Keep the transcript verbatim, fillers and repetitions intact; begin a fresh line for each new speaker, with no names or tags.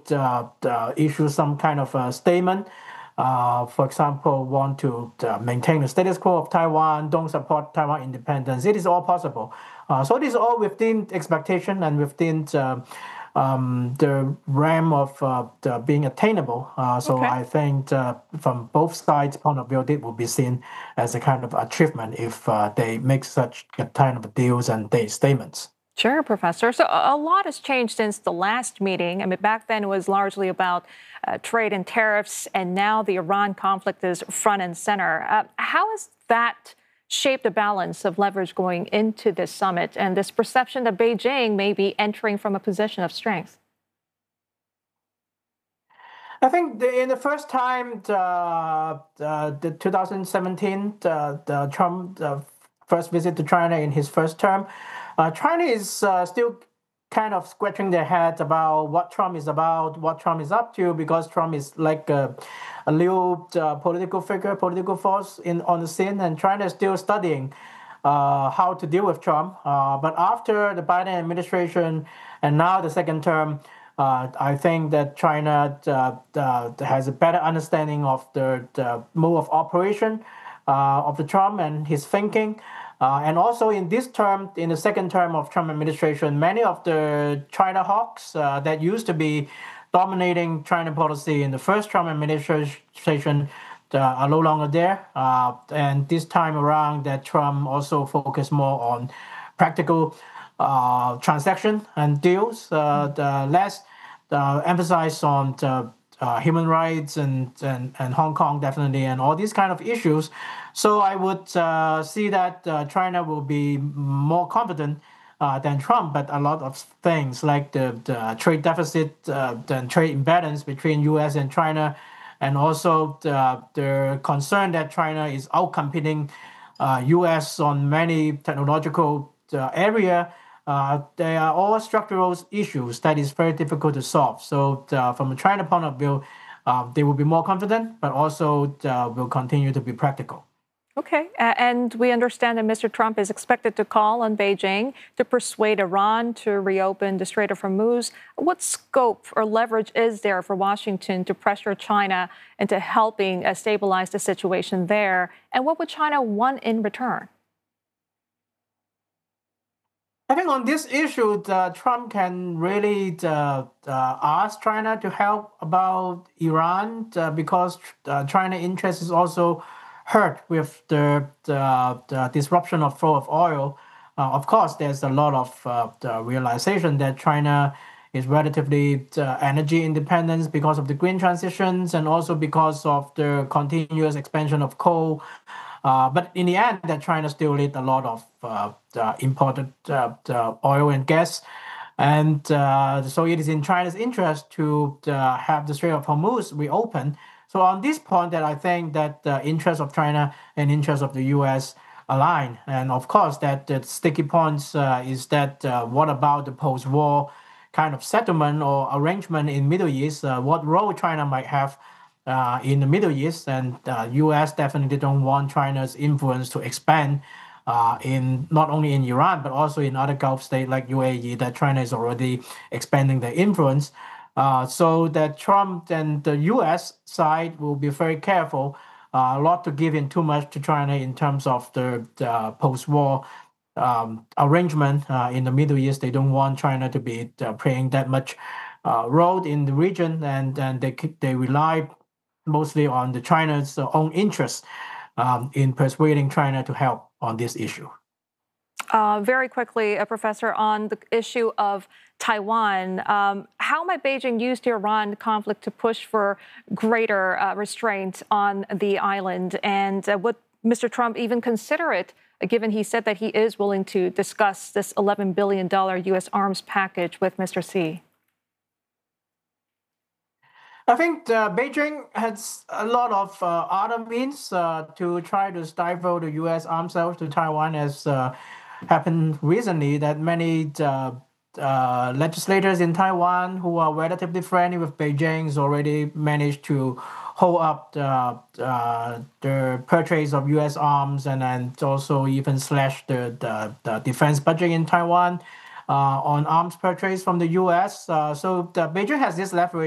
uh, uh, issue some kind of a statement. Uh, for example, want to uh, maintain the status quo of Taiwan, don't support Taiwan independence. It is all possible. Uh, so this is all within expectation and within uh, um, the realm of uh, the being attainable. Uh, so
Okay.
I think uh, from both sides' point of view, it will be seen as a kind of achievement if uh, they make such a kind of deals and they statements.
Sure, Professor. So a a lot has changed since the last meeting. I mean, back then it was largely about uh, trade and tariffs, and now the Iran conflict is front and center. Uh, how has that shaped the balance of leverage going into this summit and this perception that Beijing may be entering from a position of strength?
I think the, in the first time, the, uh, the two thousand seventeen, the, the Trump the first visit to China in his first term, uh, China is uh, still kind of scratching their heads about what Trump is about, what Trump is up to, because Trump is like a, a new uh, political figure, political force in on the scene, and China is still studying uh, how to deal with Trump. Uh, but after the Biden administration and now the second term, uh, I think that China uh, uh, has a better understanding of the, the mode of operation uh, of the Trump and his thinking. Uh, and also in this term, in the second term of Trump administration, many of the China hawks uh, that used to be dominating China policy in the first Trump administration uh, are no longer there. Uh, and this time around, that Trump also focused more on practical uh, transaction and deals, uh, the less uh, emphasize on the, uh, human rights and, and, and Hong Kong definitely and all these kind of issues. So I would uh, see that uh, China will be more confident uh, than Trump, but a lot of things like the, the trade deficit, uh, the trade imbalance between U S and China, and also the, the concern that China is outcompeting uh, U S on many technological uh, area. Uh, they are all structural issues that is very difficult to solve. So uh, from a China point of view, uh, they will be more confident, but also uh, will continue to be practical.
Okay. Uh, and we understand that Mister Trump is expected to call on Beijing to persuade Iran to reopen the Strait of Hormuz. What scope or leverage is there for Washington to pressure China into helping uh, stabilize the situation there? And what would China want in return?
I think on this issue, uh, Trump can really uh, uh, ask China to help about Iran uh, because uh, China interest is also hurt with the, the, the disruption of flow of oil. Uh, of course, there's a lot of uh, the realization that China is relatively uh, energy independence because of the green transitions and also because of the continuous expansion of coal. Uh, but in the end, that China still need a lot of uh, uh, imported uh, uh, oil and gas. And uh, so it is in China's interest to uh, have the Strait of Hormuz reopened. So on this point, that I think that the interest of China and interest of the U S align. And of course, that the sticky points uh, is that uh, what about the post-war kind of settlement or arrangement in Middle East? Uh, what role China might have uh, in the Middle East, and uh, U S definitely don't want China's influence to expand uh, in not only in Iran but also in other Gulf states like U A E. That China is already expanding their influence, uh, so that Trump and the U S side will be very careful, uh, a lot to give in too much to China in terms of the, the post-war um, arrangement uh, in the Middle East. They don't want China to be uh, playing that much uh, role in the region, and and they they rely mostly on the China's own interests um, in persuading China to help on this issue.
Uh, very quickly, uh, Professor, on the issue of Taiwan, um, how might Beijing use the Iran conflict to push for greater uh, restraint on the island? And uh, would Mister Trump even consider it, uh, given he said that he is willing to discuss this eleven billion dollars U S arms package with Mister Xi?
I think uh, Beijing has a lot of uh, other means uh, to try to stifle the U S arms sales to Taiwan, as uh, happened recently, that many uh, uh, legislators in Taiwan who are relatively friendly with Beijing has already managed to hold up the, uh, the purchase of U S arms, and then also even slash the, the, the defense budget in Taiwan uh, on arms purchase from the U S. Uh, so the Beijing has this leverage